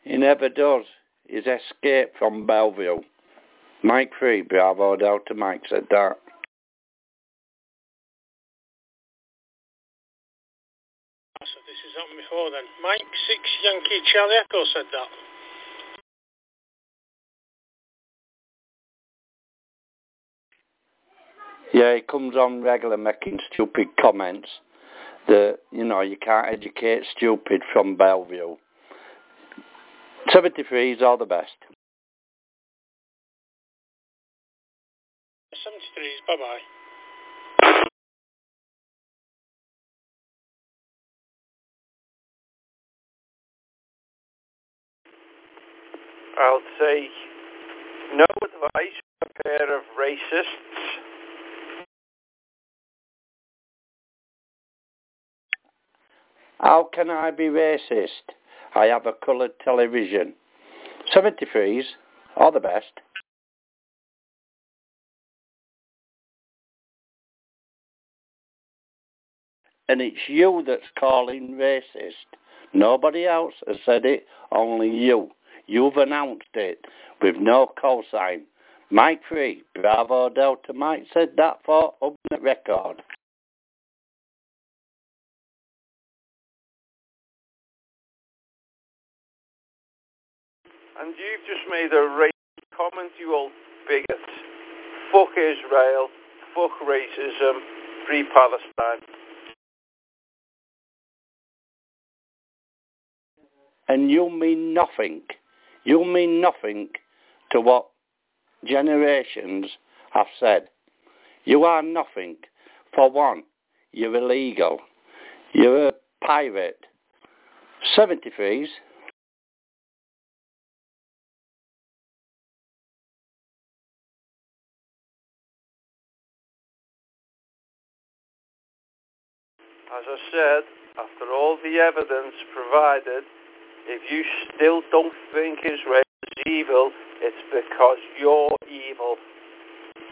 He never does. He's escaped from Bellevue. Mike 3, Bravo Delta Mike said that. So this has happened before then. Mike 6 Yankee Charlie Echo said that. Yeah, he comes on regular making stupid comments that, you know, you can't educate stupid from Bellevue. 73's all the best. 73's, bye-bye. I'll say no advice for a pair of racists. How can I be racist? I have a coloured television. 73's, all the best. And it's you that's calling racist. Nobody else has said it, only you. You've announced it with no cosign. Mike 3, Bravo Delta Mike said that for Upnet Record. And you've just made a racist comment, you old bigot. Fuck Israel, fuck racism, free Palestine. And you mean nothing. You mean nothing to what generations have said. You are nothing. For one, you're illegal. You're a pirate. 73's. As I said, after all the evidence provided, if you still don't think Israel is evil, it's because you're evil.